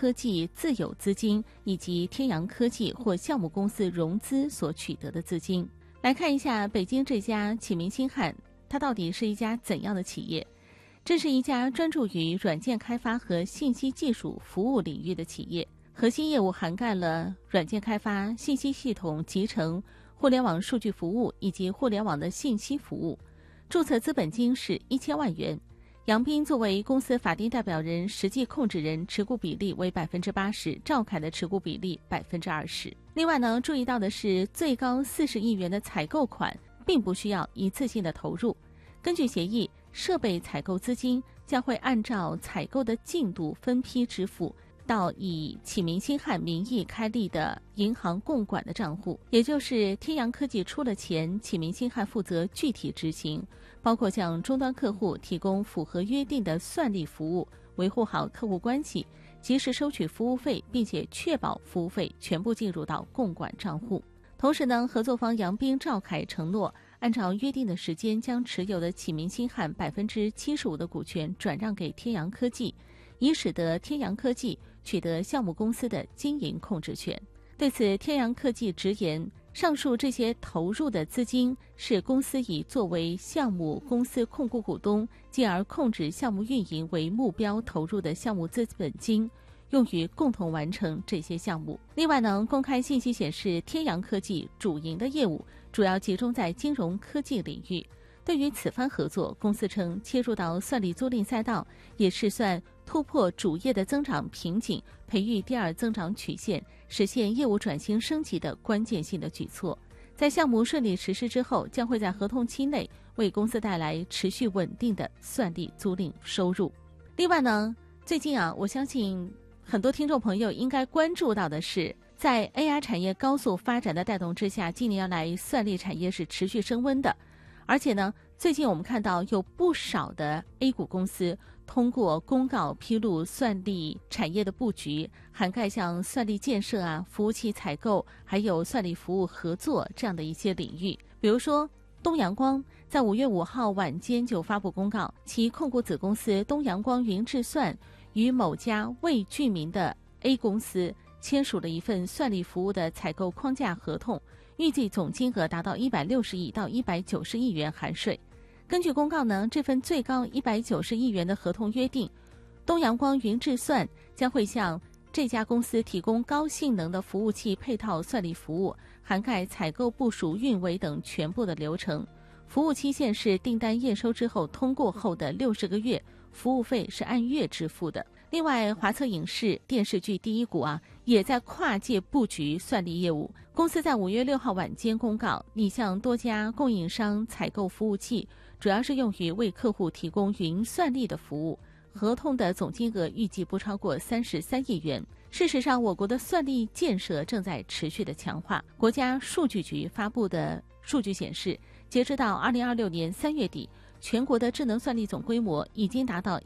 科技自有资金以及天阳科技或项目公司融资所取得的资金。来看一下北京这家启明星汉，它到底是一家怎样的企业？这是一家专注于软件开发和信息技术服务领域的企业，核心业务涵盖了软件开发、信息系统集成、互联网数据服务以及互联网的信息服务。注册资本金是1000万元。杨斌作为公司法定代表人、实际控制人，持股比例为80%，赵凯的持股比例20%。另外呢，注意到的是，最高40亿元的采购款并不需要一次性的投入。根据协议，设备采购资金将会按照采购的进度分批支付到以启明星汉名义开立的银行共管的账户，也就是天阳科技出了钱，启明星汉负责具体执行，包括向终端客户提供符合约定的算力服务，维护好客户关系，及时收取服务费，并且确保服务费全部进入到共管账户。同时呢，合作方杨斌、赵凯承诺按照约定的时间将持有的启明星汉75%的股权转让给天阳科技，以使得天阳科技取得项目公司的经营控制权。对此，天阳科技直言，上述这些投入的资金是公司以作为项目公司控股股东，进而控制项目运营为目标投入的项目资本金，用于共同完成这些项目。另外呢，公开信息显示，天阳科技主营的业务主要集中在金融科技领域。对于此番合作，公司称切入到算力租赁赛道，也是算突破主业的增长瓶颈，培育第二增长曲线，实现业务转型升级的关键性的举措。在项目顺利实施之后，将会在合同期内为公司带来持续稳定的算力租赁收入。另外呢，最近我相信很多听众朋友应该关注到的是，在 AI 产业高速发展的带动之下，近年来算力产业是持续升温的。而且呢，最近我们看到有不少的 A 股公司通过公告披露算力产业的布局，涵盖像算力建设服务器采购，还有算力服务合作这样的一些领域。比如说东阳光在5月5号晚间就发布公告，其控股子公司东阳光云智算与某家未具名的 A 公司签署了一份算力服务的采购框架合同，预计总金额达到160亿到190亿元含税。根据公告呢，这份最高190亿元的合同约定，东阳光云智算将会向这家公司提供高性能的服务器配套算力服务，涵盖采购、部署、运维等全部的流程。服务期限是订单验收之后通过后的60个月，服务费是按月支付的。另外，华策影视电视剧第一股也在跨界布局算力业务。公司在5月6号晚间公告，拟向多家供应商采购服务器，主要是用于为客户提供云算力的服务。合同的总金额预计不超过33亿元。事实上，我国的算力建设正在持续的强化。国家数据局发布的数据显示，截止到2026年3月底，全国的智能算力总规模已经达到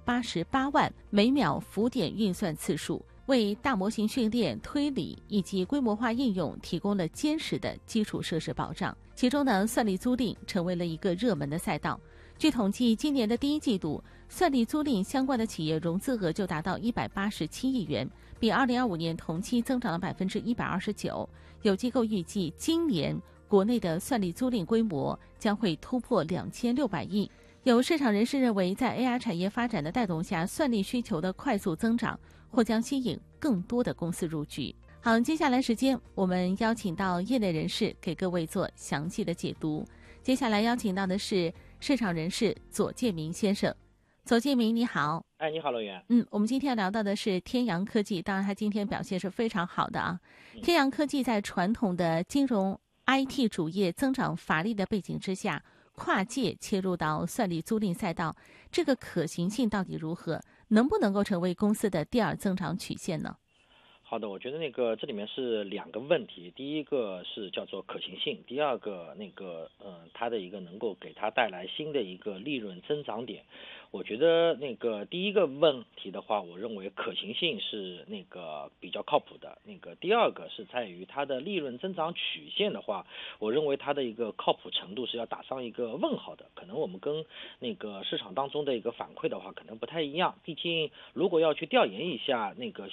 188万每秒浮点运算次数，为大模型训练、推理以及规模化应用提供了坚实的基础设施保障。其中呢，算力租赁成为了一个热门的赛道。据统计，今年的第一季度，算力租赁相关的企业融资额就达到187亿元，比2025年同期增长了129%。有机构预计，今年国内的算力租赁规模将会突破2600亿。有市场人士认为，在 AI 产业发展的带动下，算力需求的快速增长或将吸引更多的公司入局。好，接下来时间我们邀请到业内人士给各位做详细的解读。接下来邀请到的是市场人士左建明先生。左建明你好。 你好，乐园。 我们今天要聊到的是天阳科技，当然它今天表现是非常好的天阳科技在传统的金融 IT 主业增长乏力的背景之下，跨界切入到算力租赁赛道，这个可行性到底如何？能不能够成为公司的第二增长曲线呢？ 好的，我觉得这里面是两个问题，第一个是叫做可行性，第二个它的一个能够给它带来新的一个利润增长点。我觉得第一个问题的话，我认为可行性是比较靠谱的。第二个是在于它的利润增长曲线的话，我认为它的一个靠谱程度是要打上一个问号的。可能我们跟市场当中的一个反馈的话，可能不太一样。毕竟如果要去调研一下